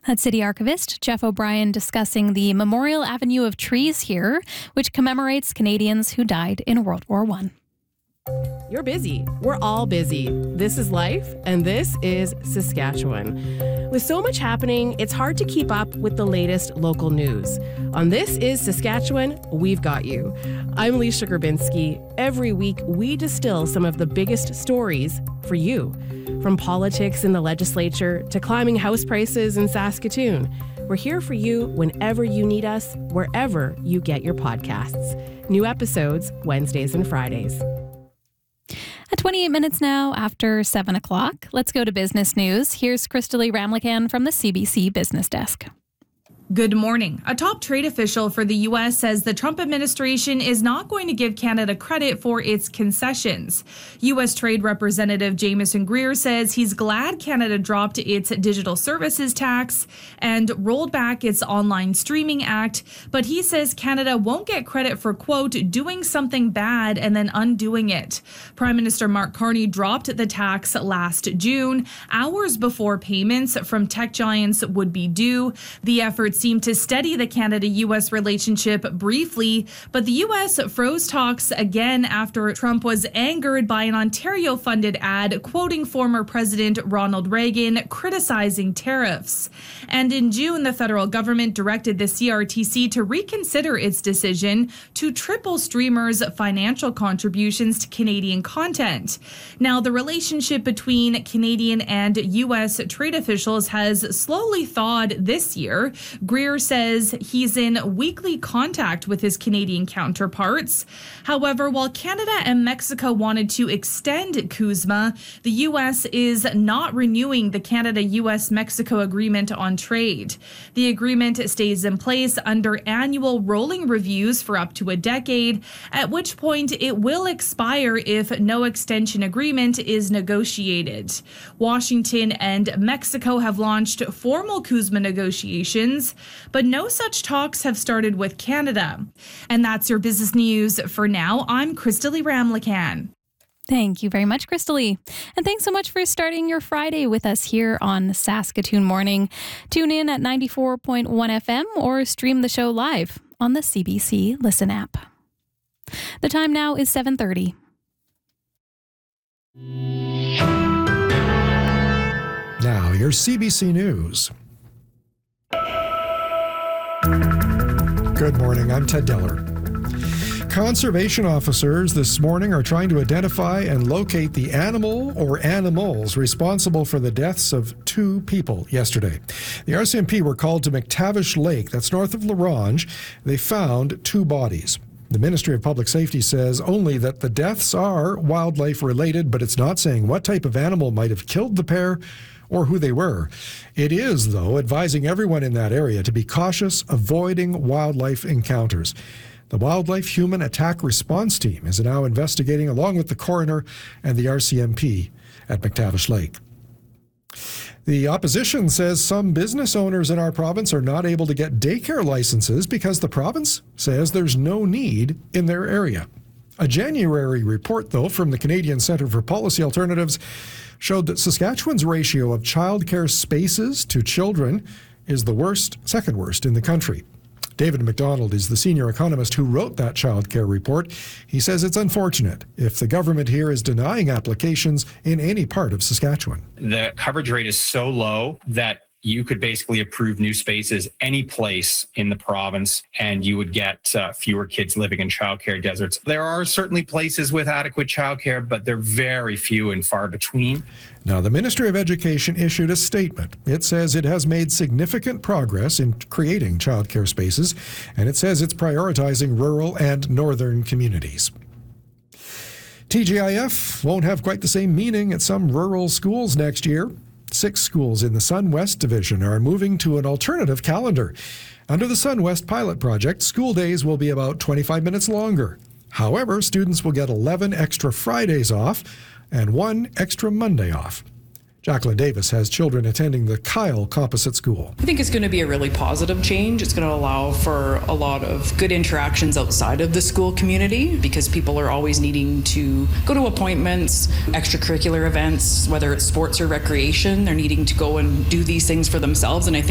That's City Archivist Jeff O'Brien discussing the Memorial Avenue of Trees here, which commemorates Canadians who died in World War I. You're busy. We're all busy. This is life, and this is Saskatchewan. With so much happening, it's hard to keep up with the latest local news. On This is Saskatchewan, we've got you. I'm Leisha Grabinski. Every week, we distill some of the biggest stories for you. From politics in the legislature to climbing house prices in Saskatoon. We're here for you whenever you need us, wherever you get your podcasts. New episodes Wednesdays and Fridays. At 28 minutes now after 7 o'clock, let's go to business news. Here's Crystalie Ramlakan from the CBC Business Desk. Good morning. A top trade official for the U.S. says the Trump administration is not going to give Canada credit for its concessions. U.S. Trade Representative Jamieson Greer says he's glad Canada dropped its digital services tax and rolled back its online streaming act, but he says Canada won't get credit for, quote, doing something bad and then undoing it. Prime Minister Mark Carney dropped the tax last June, hours before payments from tech giants would be due. The efforts seemed to steady the Canada-U.S. relationship briefly, but the U.S. froze talks again after Trump was angered by an Ontario-funded ad quoting former President Ronald Reagan criticizing tariffs. And in June, the federal government directed the CRTC to reconsider its decision to triple streamers' financial contributions to Canadian content. Now, the relationship between Canadian and U.S. trade officials has slowly thawed this year. Greer says he's in weekly contact with his Canadian counterparts. However, while Canada and Mexico wanted to extend CUSMA, the U.S. is not renewing the Canada-U.S.-Mexico agreement on trade. The agreement stays in place under annual rolling reviews for up to a decade, at which point it will expire if no extension agreement is negotiated. Washington and Mexico have launched formal CUSMA negotiations, but no such talks have started with Canada. And that's your business news for now. I'm Crystalie Ramlakan. Thank you very much, Crystalie. And thanks so much for starting your Friday with us here on Saskatoon Morning. Tune in at 94.1 FM or stream the show live on the CBC Listen app. The time now is 7:30. Now, your CBC News. Good morning, I'm Ted Deller. Conservation officers this morning are trying to identify and locate the animal or animals responsible for the deaths of 2 people yesterday. The RCMP were called to McTavish Lake, that's north of La Ronge. They found 2 bodies. The Ministry of Public Safety says only that the deaths are wildlife related, but it's not saying what type of animal might have killed the pair or who they were. It is, though, advising everyone in that area to be cautious, avoiding wildlife encounters. The Wildlife Human Attack Response Team is now investigating along with the coroner and the RCMP at McTavish Lake. The opposition says some business owners in our province are not able to get daycare licenses because the province says there's no need in their area. A January report, though, from the Canadian Centre for Policy Alternatives showed that Saskatchewan's ratio of childcare spaces to children is the second worst in the country. David McDonald is the senior economist who wrote that childcare report. He says it's unfortunate if the government here is denying applications in any part of Saskatchewan. The coverage rate is so low that you could basically approve new spaces any place in the province and you would get fewer kids living in childcare deserts. There are certainly places with adequate childcare, but they're very few and far between. Now, the Ministry of Education issued a statement. It says it has made significant progress in creating childcare spaces, and it says it's prioritizing rural and northern communities. TGIF won't have quite the same meaning at some rural schools next year. 6 schools in the Sun West Division are moving to an alternative calendar. Under the Sun West pilot project, school days will be about 25 minutes longer. However, students will get 11 extra Fridays off and 1 extra Monday off. Jacqueline Davis has children attending the Kyle Composite School. I think it's going to be a really positive change. It's going to allow for a lot of good interactions outside of the school community because people are always needing to go to appointments, extracurricular events, whether it's sports or recreation. They're needing to go and do these things for themselves, and I think